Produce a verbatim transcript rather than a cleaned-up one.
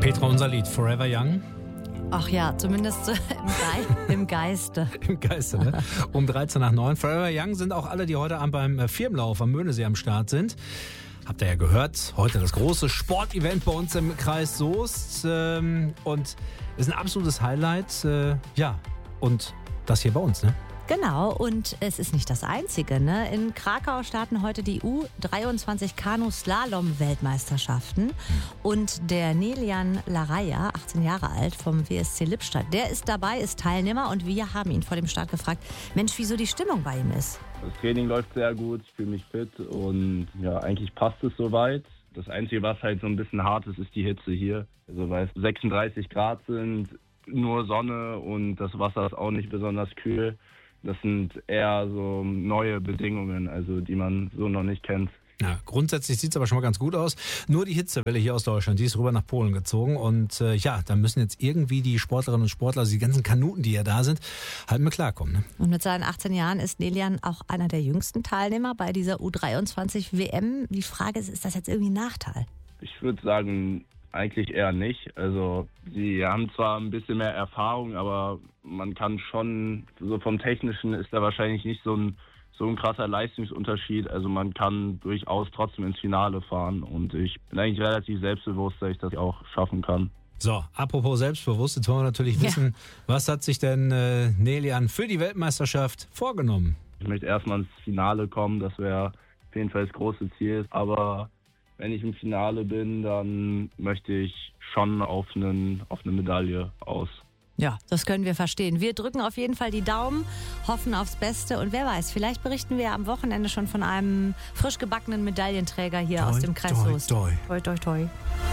Petra, unser Lied Forever Young. Ach ja, zumindest im, Ge- im Geiste. Im Geiste, ne? Um dreizehn nach neun. Forever Young sind auch alle, die heute Abend beim Firmenlauf am Möhnesee am Start sind. Habt ihr ja gehört, heute das große Sportevent bei uns im Kreis Soest. Ähm, und ist ein absolutes Highlight. Äh, ja, und das hier bei uns, ne? Genau, und es ist nicht das Einzige, ne? In Krakau starten heute die U dreiundzwanzig Kanu-Slalom-Weltmeisterschaften. Und der Nelian Laraya, achtzehn Jahre alt, vom W S C Lippstadt, der ist dabei, ist Teilnehmer. Und wir haben ihn vor dem Start gefragt, Mensch, wieso die Stimmung bei ihm ist. Das Training läuft sehr gut, ich fühle mich fit und ja, eigentlich passt es soweit. Das Einzige, was halt so ein bisschen hart ist, ist die Hitze hier. Also weil es sechsunddreißig Grad sind, nur Sonne und das Wasser ist auch nicht besonders kühl. Das sind eher so neue Bedingungen, also die man so noch nicht kennt. Ja, grundsätzlich sieht es aber schon mal ganz gut aus. Nur die Hitzewelle hier aus Deutschland, die ist rüber nach Polen gezogen. Und äh, ja, da müssen jetzt irgendwie die Sportlerinnen und Sportler, also die ganzen Kanuten, die ja da sind, halt mal klarkommen. Ne? Und mit seinen achtzehn Jahren ist Nelian auch einer der jüngsten Teilnehmer bei dieser U dreiundzwanzig W M. Die Frage ist, ist das jetzt irgendwie ein Nachteil? Ich würde sagen, eigentlich eher nicht. Also sie haben zwar ein bisschen mehr Erfahrung, aber man kann schon, so vom Technischen ist da wahrscheinlich nicht so ein, so ein krasser Leistungsunterschied. Also man kann durchaus trotzdem ins Finale fahren und ich bin eigentlich relativ selbstbewusst, dass ich das auch schaffen kann. So, apropos selbstbewusst, jetzt wollen wir natürlich wissen, ja. Was hat sich denn äh, Nelian für die Weltmeisterschaft vorgenommen? Ich möchte erstmal ins Finale kommen, das wäre auf jeden Fall das große Ziel, aber wenn ich im Finale bin, dann möchte ich schon auf, einen, auf eine Medaille aus. Ja, das können wir verstehen. Wir drücken auf jeden Fall die Daumen, hoffen aufs Beste und wer weiß, vielleicht berichten wir am Wochenende schon von einem frisch gebackenen Medaillenträger hier toi, aus dem Kreis toi, Soest. toi. Toi, toi, toi.